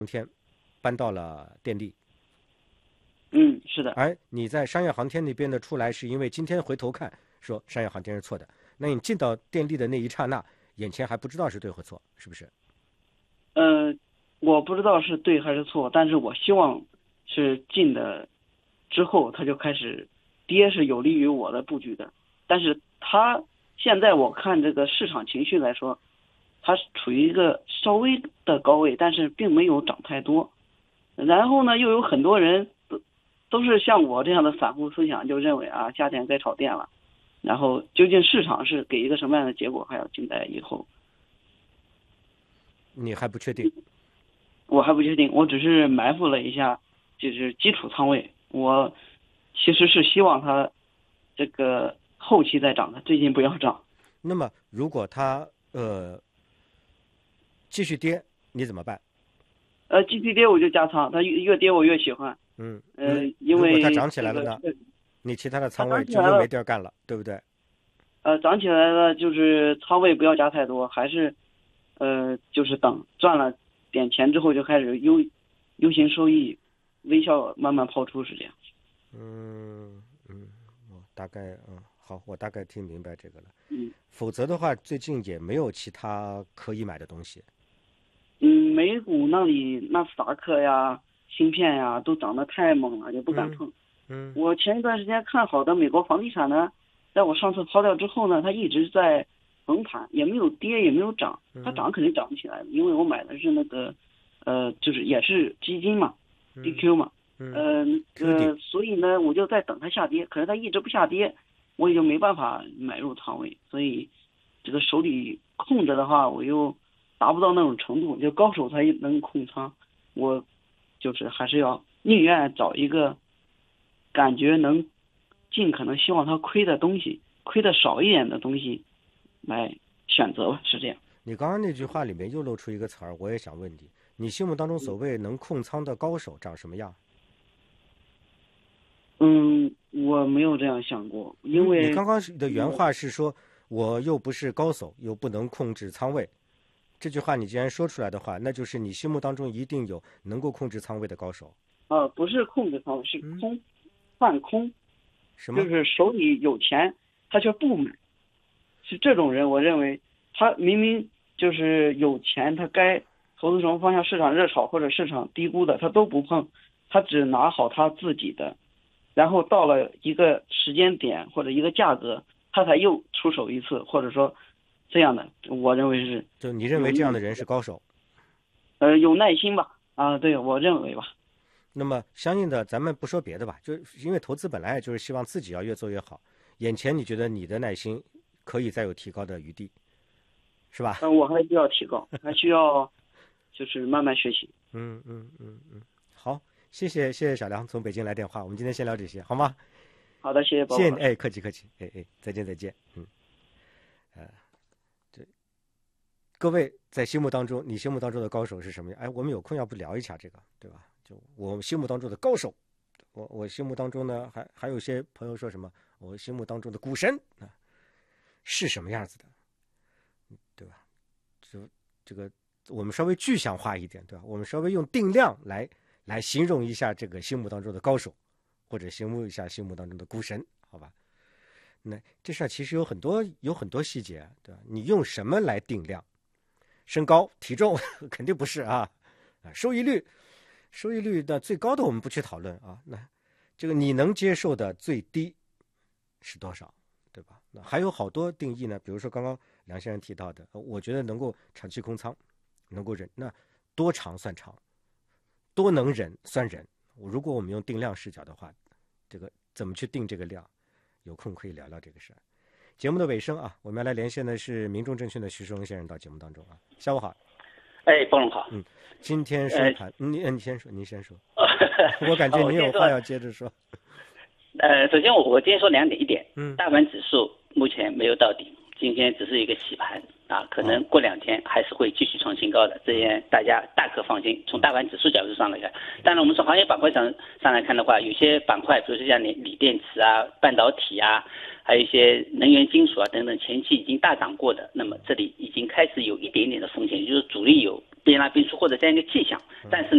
天搬到了电力。 是的。 而你在商业航天那边的出来，是因为今天回头看说商业航天是错的，那你进到电力的那一刹那，眼前还不知道是对或错，是不是？ 我不知道是对还是错，但是我希望是进的之后它就开始跌，是有利于我的布局的。但是它现在我看这个市场情绪来说，它是处于一个稍微的高位，但是并没有涨太多。然后呢，又有很多人都是像我这样的散户思想，就认为啊，价钱该炒电了。然后究竟市场是给一个什么样的结果，还要静待以后。 你还不确定？ 我还不确定，我只是埋伏了一下，就是基础仓位。我其实是希望它这个后期再涨的，最近不要涨。 那么如果它继续跌，你怎么办？ 继续跌我就加仓，它越跌我越喜欢。因为如果它涨起来了呢，你其他的仓位就又没地儿干了，对不对？ 涨起来了就是仓位不要加太多，还是就是等赚了点钱之后就开始优先收益，微笑慢慢抛出，是这样。 我大概好，我大概听明白这个了。否则的话，最近也没有其他可以买的东西。 美股那里纳斯达克呀、芯片呀都涨得太猛了，也不敢碰。我前一段时间看好的美国房地产呢，在我上次抛掉之后呢，它一直在横盘，也没有跌，也没有涨。它涨肯定涨不起来的，因为我买的是那个就是也是基金嘛，DQ 嘛。所以呢，我就在等它下跌，可是它一直不下跌，我也就没办法买入仓位，所以这个手里空着的话，我又达不到那种程度，就高手才能控仓，我就是还是要宁愿找一个感觉能尽可能希望它亏的东西，亏的少一点的东西来选择吧，是这样。 你刚刚那句话里面又露出一个词儿，我也想问你，你心目当中所谓能控仓的高手长什么样？ 我没有这样想过，因为你刚刚的原话是说，我又不是高手，又不能控制仓位。这句话你既然说出来的话，那就是你心目当中一定有能够控制仓位的高手。 不是控制仓位，是换空。 什么？ 就是手里有钱，他却不买，是这种人。我认为他明明就是有钱，他该投资什么方向，市场热炒或者市场低估的，他都不碰，他只拿好他自己的，然后到了一个时间点或者一个价格，他才又出手一次，或者说这样的，我认为是。 就你认为这样的人是高手？ 有耐心吧？对，我认为吧。 那么相应的，咱们不说别的吧，就因为投资本来就是希望自己要越做越好。眼前你觉得你的耐心可以再有提高的余地，是吧？ 我还需要提高，还需要就是慢慢学习。 好，谢谢小梁从北京来电话，我们今天先聊这些，好吗？ 好的，谢谢宝宝。 谢谢你，客气客气，再见再见。各位在心目当中，你心目当中的高手是什么样？我们有空要不聊一下这个，对吧？就我们心目当中的高手，我心目当中呢，还有些朋友说什么，我心目当中的股神是什么样子的，对吧？就这个我们稍微具象化一点，对吧？我们稍微用定量来形容一下这个心目当中的高手，或者形容一下心目当中的股神，好吧？那这事儿其实有很多细节，对吧？你用什么来定量？身高体重肯定不是啊，收益率的最高的我们不去讨论啊，那这个你能接受的最低是多少，对吧？那还有好多定义呢，比如说刚刚梁先生提到的，我觉得能够长期空仓，能够忍，那多长算长，多能忍算忍。如果我们用定量视角的话，这个怎么去定这个量，有空可以聊聊这个事儿。节目的尾声啊，我们要来连线的是民众证券的徐世荣先生到节目当中啊。下午好。 包总好。 今天收盘，你先说，您先说。我感觉你有话要接着说。 首先我今天说两点，一点，大盘指数目前没有到顶，今天只是一个洗盘啊，可能过2天还是会继续创新高的，这些大家大可放心。从大盘指数角度上来看，当然我们从行业板块上来看的话，有些板块，比如说像锂电池啊、半导体啊，还有一些能源金属啊等等，前期已经大涨过的，那么这里已经开始有一点点的风险，就是主力有边拉边出或者这样一个迹象，但是呢